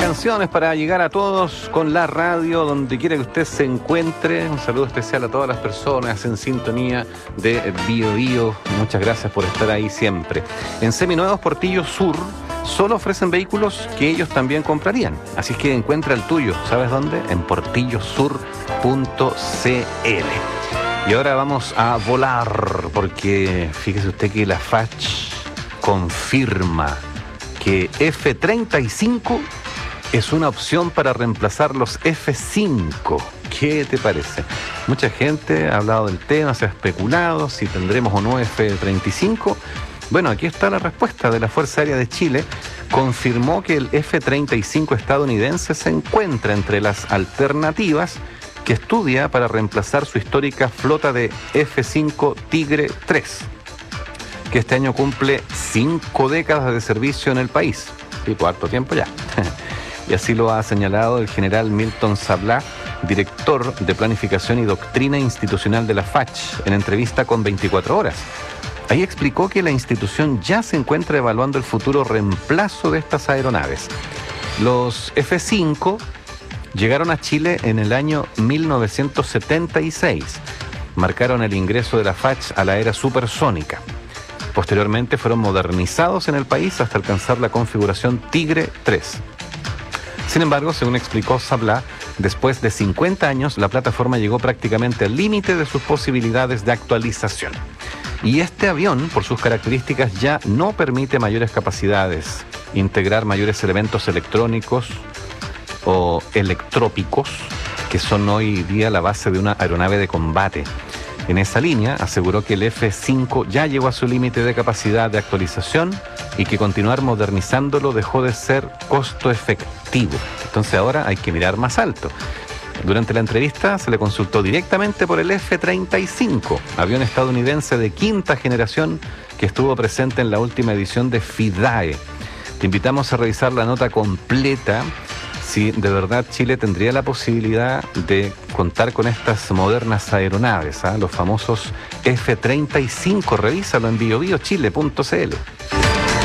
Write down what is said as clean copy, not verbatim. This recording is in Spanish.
canciones para llegar a todos con la radio, donde quiera que usted se encuentre. Un saludo especial a todas las personas en sintonía de Bio Bio. Muchas gracias por estar ahí siempre. En Seminuevos Portillo Sur solo ofrecen vehículos que ellos también comprarían. Así que encuentra el tuyo. ¿Sabes dónde? En portillosur.cl. Y ahora vamos a volar, porque fíjese usted que la FACH confirma que F-35 es una opción para reemplazar los F-5. ¿Qué te parece? Mucha gente ha hablado del tema, se ha especulado si tendremos o no F-35. Bueno, aquí está la respuesta de la Fuerza Aérea de Chile. Confirmó que el F-35 estadounidense se encuentra entre las alternativas que estudia para reemplazar su histórica flota de F-5 Tigre 3, que este año cumple 5 décadas de servicio en el país. Sí, harto tiempo ya. Y así lo ha señalado el general Milton Sablá, director de Planificación y Doctrina Institucional de la FACH, en entrevista con 24 Horas. Ahí explicó que la institución ya se encuentra evaluando el futuro reemplazo de estas aeronaves. Los F-5 llegaron a Chile en el año 1976. Marcaron el ingreso de la FACH a la era supersónica. Posteriormente fueron modernizados en el país hasta alcanzar la configuración Tigre 3. Sin embargo, según explicó Sablá, después de 50 años, la plataforma llegó prácticamente al límite de sus posibilidades de actualización. Y este avión, por sus características, ya no permite mayores capacidades, integrar mayores elementos electrónicos o electrópicos, que son hoy día la base de una aeronave de combate. En esa línea, aseguró que el F-5 ya llegó a su límite de capacidad de actualización y que continuar modernizándolo dejó de ser costo efectivo. Entonces ahora hay que mirar más alto. Durante la entrevista se le consultó directamente por el F-35, avión estadounidense de quinta generación que estuvo presente en la última edición de FIDAE. Te invitamos a revisar la nota completa si de verdad Chile tendría la posibilidad de contar con estas modernas aeronaves, los famosos F-35. Revísalo en biobiochile.cl.